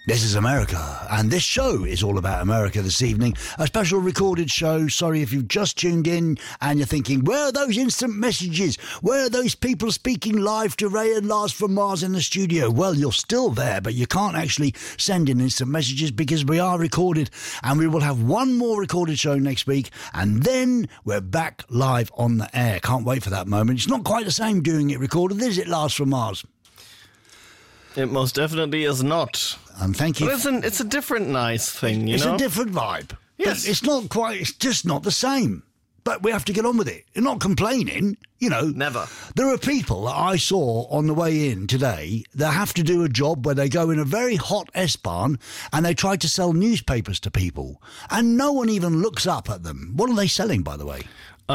This is America, and this show is all about America this evening. A special recorded show. Sorry if you've just tuned in and you're thinking, where are those instant messages? Where are those people speaking live to Ray and Lars from Mars in the studio? Well, you're still there, but you can't actually send in instant messages because we are recorded, and we will have one more recorded show next week, and then we're back live on the air. Can't wait for that moment. It's not quite the same doing it recorded, is it, Lars from Mars? It most definitely is not. And thank you. But it's a different nice thing, you know? It's a different vibe. Yes. But it's not quite, it's just not the same. But we have to get on with it. You're not complaining, you know. Never. There are people that I saw on the way in today that have to do a job where they go in a very hot S-Bahn and they try to sell newspapers to people. And no one even looks up at them. What are they selling, by the way?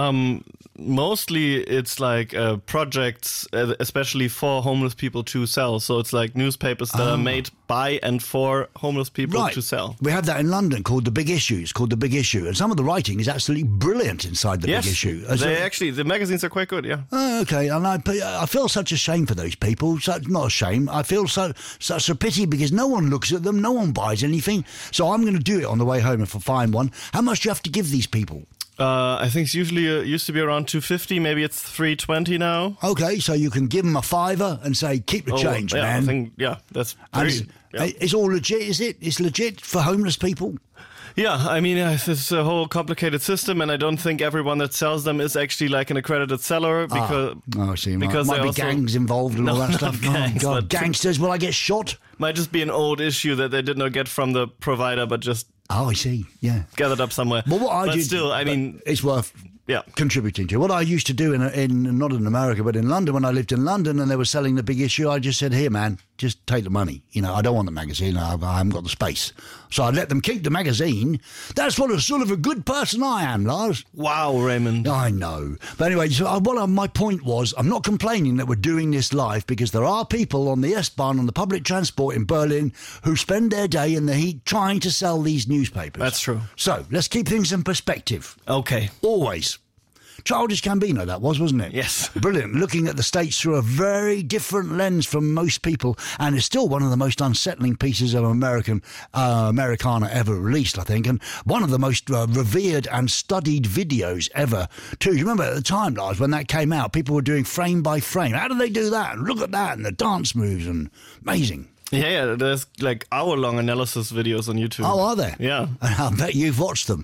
Mostly it's like projects, especially for homeless people to sell. So it's like newspapers that are made by and for homeless people to sell. We have that in London called The Big Issue. It's called The Big Issue. And some of the writing is absolutely brilliant inside The Big Issue. The magazines are quite good, yeah. Oh, okay. And I feel such a shame for those people. Not a shame. I feel such a pity because no one looks at them. No one buys anything. So I'm going to do it on the way home if I find one. How much do you have to give these people? I think it's usually used to be around $2.50. Maybe it's $3.20 now. Okay, so you can give them a $5 and say, keep the change, man. I think, that's very... It's all legit, is it? It's legit for homeless people? Yeah, I mean, it's a whole complicated system, and I don't think everyone that sells them is actually like an accredited seller because... I see. Because might be gangs involved and all that stuff. Gangs, God, gangsters, will I get shot? Might just be an old issue that they did not get from the provider, but just... Oh, I see. Yeah, gathered up somewhere. Well, what I do, still, I mean, it's worth contributing to. What I used to do in not in America, but in London, when I lived in London, and they were selling The Big Issue, I just said, "Here, man, just take the money. You know, I don't want the magazine. I haven't got the space." So I let them keep the magazine. That's what a sort of a good person I am, Lars. Wow, Raymond. I know. But anyway, so my point was, I'm not complaining that we're doing this live because there are people on the S-Bahn, on the public transport in Berlin, who spend their day in the heat trying to sell these newspapers. That's true. So let's keep things in perspective. Okay. Always. Childish Gambino, that was, wasn't it? Yes. Brilliant. Looking at the States through a very different lens from most people, and it's still one of the most unsettling pieces of Americana ever released, I think, and one of the most revered and studied videos ever, too. You remember at the time, Lars, when that came out, people were doing frame by frame. How do they do that? And look at that, and the dance moves, and amazing. Yeah, there's like hour-long analysis videos on YouTube. Oh, are there? Yeah. I bet you've watched them.